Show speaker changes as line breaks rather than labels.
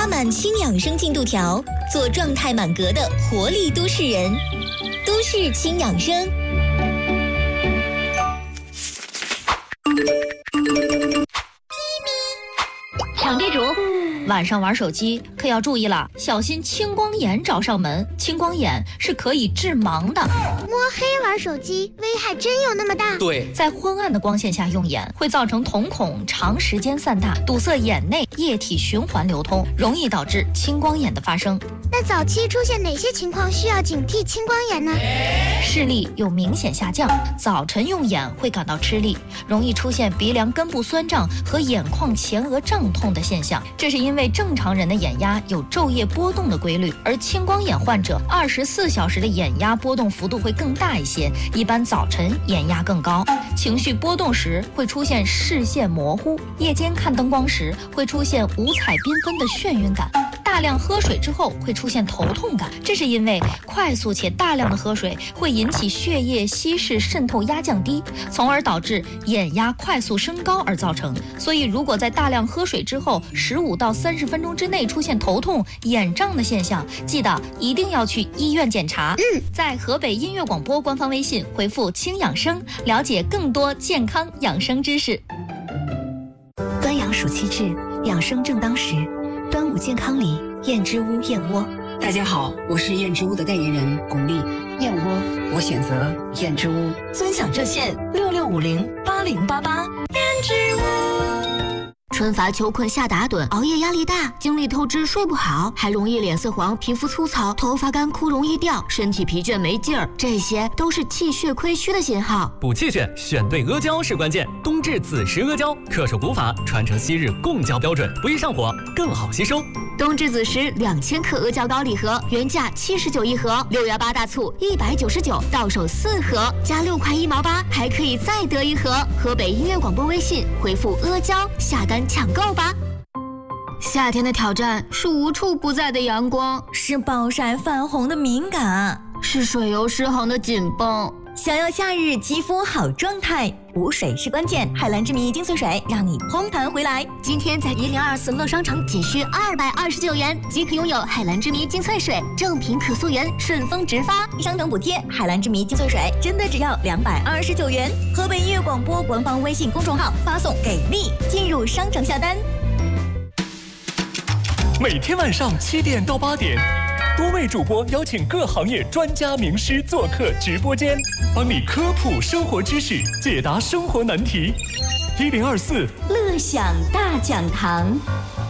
拉满轻养生进度条，做状态满格的活力都市人。都市轻养生。
抢地主，晚上玩手机可要注意了，小心青光眼找上门。青光眼是可以致盲的。
摸黑玩手机危害真有那么大？
对，
在昏暗的光线下用眼，会造成瞳孔长时间散大，堵塞眼内液体循环流通，容易导致青光眼的发生。
那早期出现哪些情况需要警惕青光眼呢？
视力有明显下降，早晨用眼会感到吃力，容易出现鼻梁根部酸胀和眼眶前额胀痛的现象。这是因为正常人的眼压有昼夜波动的规律，而青光眼患者24小时的眼压波动幅度会更大一些，一般早晨眼压更高。情绪波动时会出现视线模糊，夜间看灯光时会出现五彩缤纷的眩晕感。大量喝水之后会出现头痛感，这是因为快速且大量的喝水会引起血液稀释渗透压降低，从而导致眼压快速升高而造成。所以如果在大量喝水之后15到30分钟之内出现头痛、眼胀的现象，记得一定要去医院检查。在河北音乐广播官方微信回复轻养生，了解更多健康养生知识。
端阳暑期至，养生正当时。端午健康礼，燕之屋燕窝。
大家好，我是燕之屋的代言人巩俐。燕窝，我选择燕之屋。
尊享热线66508088。燕之屋。
春乏秋困夏打盹，熬夜压力大，精力透支睡不好，还容易脸色黄、皮肤粗糙、头发干枯容易掉，身体疲倦没劲儿，这些都是气血亏虚的信号。
补气血选对阿胶是关键，冬至子时阿胶，恪守古法，传承昔日贡胶标准，不易上火，更好吸收。
冬至子时2000克阿胶膏礼盒，原价79一盒，6月8大促199，到手4盒，加6块1毛8，还可以再得一盒。河北音乐广播微信回复阿胶下单抢购吧。夏天的挑战是无处不在的阳光，
是暴晒泛红的敏感，
是水油失衡的紧绷。
想要夏日肌肤好状态，补水是关键。海蓝之谜精粹水让你红弹回来。
今天在1024乐商城仅需229元即可拥有海蓝之谜精粹水，正品可溯源，顺丰直发，
商城补贴。海蓝之谜精粹水真的只要229元。河北音乐广播官方微信公众号发送给力，进入商城下单。
每天晚上7点到8点，多位主播邀请各行业专家名师做客直播间，帮你科普生活知识，解答生活难题。1024
乐享大讲堂。